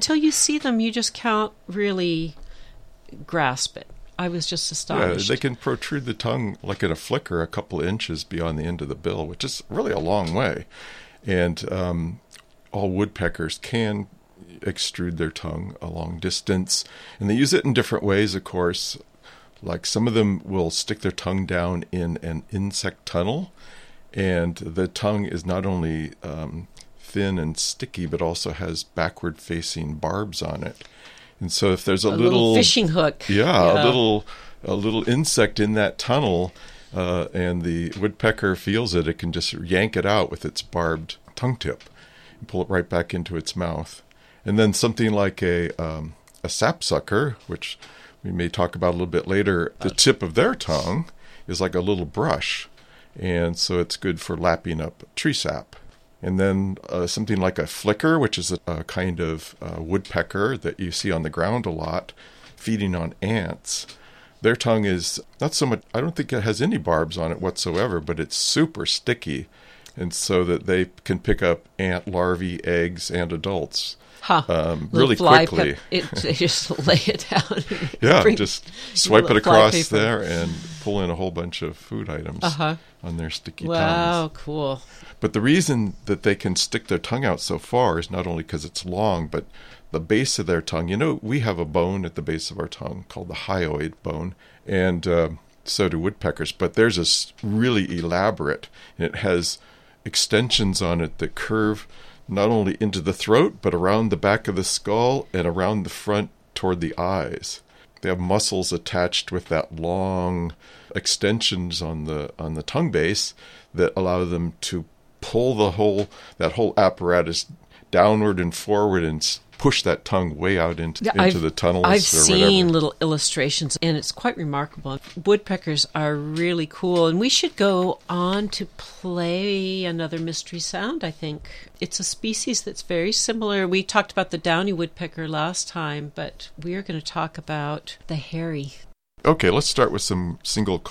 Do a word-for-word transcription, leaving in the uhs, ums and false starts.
until you see them, you just can't really grasp it. I was just astonished. Yeah, they can protrude the tongue like in a flicker a couple of inches beyond the end of the bill, which is really a long way. And um, all woodpeckers can extrude their tongue a long distance. And they use it in different ways, of course. Like some of them will stick their tongue down in an insect tunnel. And the tongue is not only um, thin and sticky, but also has backward-facing barbs on it. And so if there's a, a little, little fishing hook, yeah, yeah, a little a little insect in that tunnel, uh, and the woodpecker feels it, it can just yank it out with its barbed tongue tip and pull it right back into its mouth. And then something like a um, a sapsucker, which we may talk about a little bit later, the tip of their tongue is like a little brush, and so it's good for lapping up tree sap. And then uh, something like a flicker, which is a, a kind of uh, woodpecker that you see on the ground a lot, feeding on ants. Their tongue is not so much, I don't think it has any barbs on it whatsoever, but it's super sticky. And so that they can pick up ant larvae, eggs, and adults huh. um, really fly quickly. Pe- it, they just lay it down. Yeah, bring, just swipe it fly across paper. there and pull in a whole bunch of food items uh-huh. on their sticky wow, tongues. Wow, cool. But the reason that they can stick their tongue out so far is not only because it's long, but the base of their tongue. You know, we have a bone at the base of our tongue called the hyoid bone, and uh, so do woodpeckers. But theirs is really elaborate, and it has extensions on it that curve not only into the throat, but around the back of the skull and around the front toward the eyes. They have muscles attached with that long extensions on the on the tongue base that allow them to pull the whole that whole apparatus downward and forward and push that tongue way out into, Yeah, into I've, the tunnels. I've or seen whatever. little illustrations, and it's quite remarkable. Woodpeckers are really cool, and we should go on to play another mystery sound, I think. It's a species that's very similar. We talked about the downy woodpecker last time, but we are going to talk about the hairy. Okay, let's start with some single